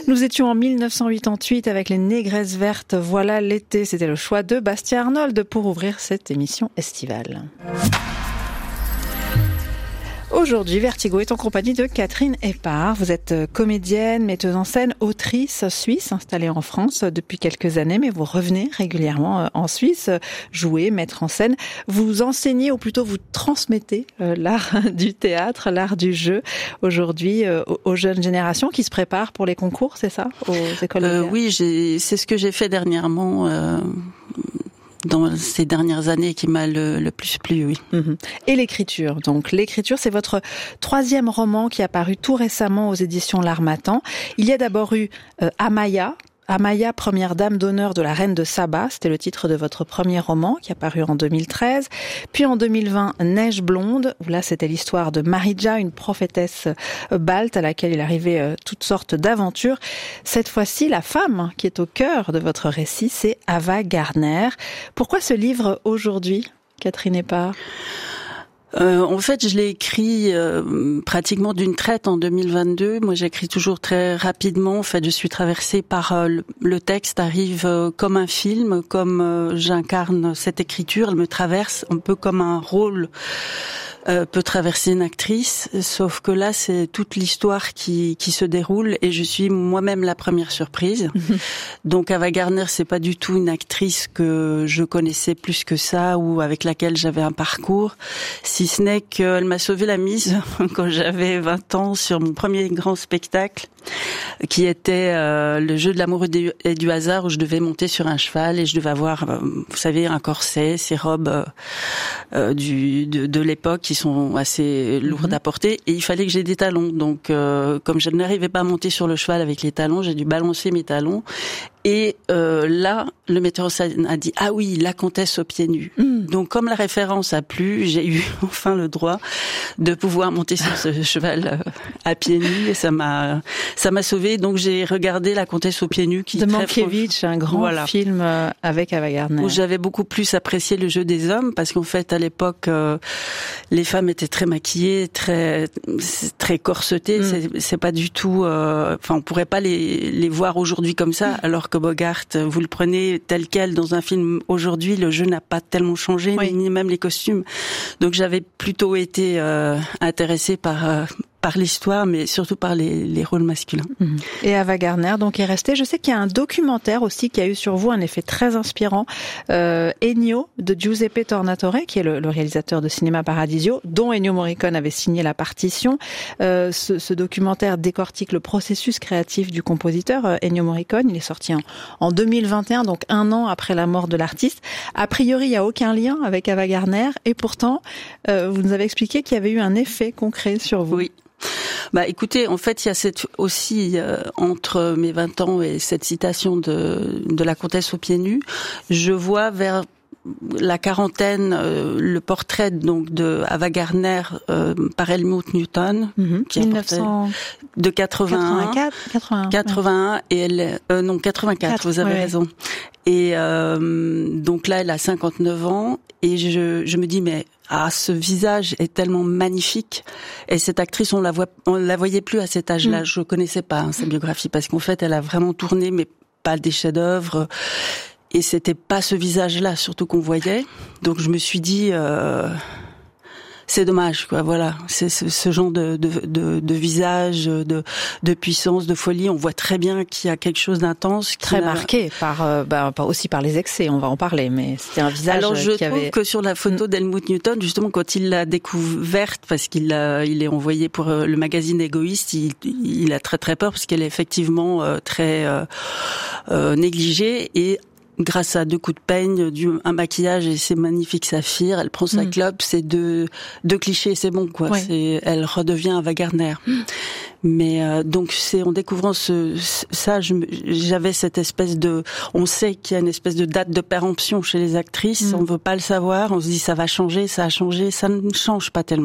Nous étions en 1988 avec les Négresses Vertes. Voilà l'été. C'était le choix de Bastien Arnold pour ouvrir cette émission estivale. Aujourd'hui, Vertigo est en compagnie de Catherine Hépard. Vous êtes comédienne, metteuse en scène, autrice suisse, installée en France depuis quelques années, mais vous revenez régulièrement en Suisse, jouer, mettre en scène. Vous enseignez, ou plutôt vous transmettez l'art du théâtre, l'art du jeu, aujourd'hui aux jeunes générations qui se préparent pour les concours, c'est ça, aux écoles de théâtre? Oui, c'est ce que j'ai fait dernièrement dans ces dernières années qui m'a le plus plu, oui. Et l'écriture. Donc, l'écriture, c'est votre troisième roman qui est apparu tout récemment aux éditions L'Harmattan. Il y a d'abord eu Amaya. Amaya, première dame d'honneur de la reine de Saba, c'était le titre de votre premier roman qui est apparu en 2013. Puis en 2020, Neige blonde, où là c'était l'histoire de Marija, une prophétesse balte à laquelle il arrivait toutes sortes d'aventures. Cette fois-ci, la femme qui est au cœur de votre récit, c'est Ava Gardner. Pourquoi ce livre aujourd'hui, Catherine Hépard ? En fait, je l'ai écrit pratiquement d'une traite en 2022. Moi, j'écris toujours très rapidement. En fait, je suis traversée par le texte arrive comme un film, comme j'incarne cette écriture. Elle me traverse un peu comme un rôle peut traverser une actrice, sauf que là, c'est toute l'histoire qui se déroule et je suis moi-même la première surprise. Donc, Ava Gardner, c'est pas du tout une actrice que je connaissais plus que ça ou avec laquelle j'avais un parcours, si ce n'est qu'elle m'a sauvé la mise quand j'avais 20 ans sur mon premier grand spectacle, qui était le jeu de l'amour et du hasard, où je devais monter sur un cheval et je devais avoir, vous savez, un corset, ces robes de l'époque qui sont assez lourdes à porter, et il fallait que j'ai des talons. Donc, comme je n'arrivais pas à monter sur le cheval avec les talons, j'ai dû balancer mes talons. Et là, le metteur en scène a dit « Ah oui, la comtesse aux pieds nus ». Donc, comme la référence a plu, j'ai eu enfin le droit de pouvoir monter sur ce cheval à pieds nus, et ça m'a sauvée. Donc, j'ai regardé La comtesse aux pieds nus, qui de Mankiewicz, un grand film avec Ava Gardner. Où j'avais beaucoup plus apprécié le jeu des hommes, parce qu'en fait, à l'époque, les femmes étaient très maquillées, très corsetées. C'est pas du tout. Enfin, on pourrait pas les voir aujourd'hui comme ça, alors que Bogart, vous le prenez tel quel dans un film aujourd'hui, le jeu n'a pas tellement changé, ni même les costumes. Donc j'avais plutôt été intéressée par l'histoire, mais surtout par les rôles masculins. Et Ava Gardner donc est restée. Je sais qu'il y a un documentaire aussi qui a eu sur vous un effet très inspirant, Ennio de Giuseppe Tornatore, qui est le réalisateur de Cinéma Paradiso, dont Ennio Morricone avait signé la partition. Ce documentaire décortique le processus créatif du compositeur Ennio Morricone. Il est sorti en 2021, donc un an après la mort de l'artiste. A priori, il n'y a aucun lien avec Ava Gardner, et pourtant, vous nous avez expliqué qu'il y avait eu un effet concret sur vous. Oui. Bah, écoutez, en fait, il y a aussi entre mes 20 ans et cette citation de la comtesse aux pieds nus, je vois vers la quarantaine le portrait donc de Ava Gardner par Helmut Newton, qui 1900... de 81, 81 et elle 84, vous avez raison. Et donc là, elle a 59 ans et je me dis mais ce visage est tellement magnifique, et cette actrice on la voyait plus à cet âge-là. Je connaissais pas sa biographie, parce qu'en fait elle a vraiment tourné, mais pas des chefs-d'œuvre, et c'était pas ce visage-là surtout qu'on voyait. Donc je me suis dit c'est dommage, quoi. Voilà, c'est ce genre de visage, de puissance, de folie. On voit très bien qu'il y a quelque chose d'intense, très marqué aussi par les excès. On va en parler, mais c'était un visage. Alors je trouve que sur la photo d'Helmut Newton, justement, quand il l'a découverte, parce qu'il est envoyé pour le magazine Égoïste, il a très très peur, parce qu'elle est effectivement très négligée, et grâce à 2 coups de peigne, un maquillage et ses magnifiques saphirs, elle prend sa clope, c'est deux clichés, c'est bon, quoi. Ouais. Elle redevient Ava Gardner. Mais donc en découvrant ça, j'avais cette espèce on sait qu'il y a une espèce de date de péremption chez les actrices, on veut pas le savoir, on se dit ça va changer, ça a changé, ça ne change pas tellement.